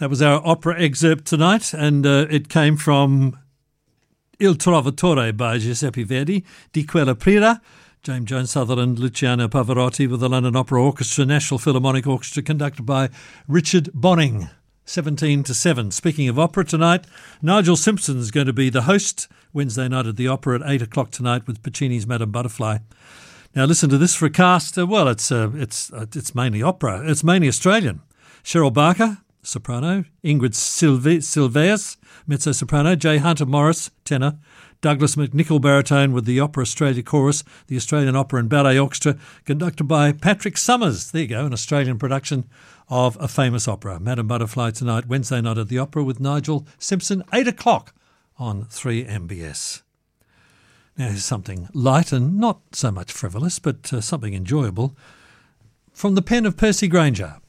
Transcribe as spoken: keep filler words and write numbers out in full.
That was our opera excerpt tonight, and uh, it came from Il Trovatore by Giuseppe Verdi, Di Quella Prira, James Jones Sutherland, Luciano Pavarotti with the London Opera Orchestra, National Philharmonic Orchestra, conducted by Richard Bonning, seventeen to seven. Speaking of opera tonight, Nigel Simpson's going to be the host Wednesday night at the Opera at eight o'clock tonight with Puccini's Madame Butterfly. Now listen to this for a cast. Uh, well, it's uh, it's uh, it's mainly opera. It's mainly Australian. Cheryl Barker, soprano. Ingrid Silve- Silveus, mezzo-soprano. Jay Hunter Morris, tenor. Douglas McNichol, baritone, with the Opera Australia Chorus, the Australian Opera and Ballet Orchestra, conducted by Patrick Summers. There you go, an Australian production of a famous opera. Madame Butterfly tonight, Wednesday night at the Opera with Nigel Simpson, eight o'clock on three M B S. Now here's something light and not so much frivolous, but uh, something enjoyable, from the pen of Percy Granger.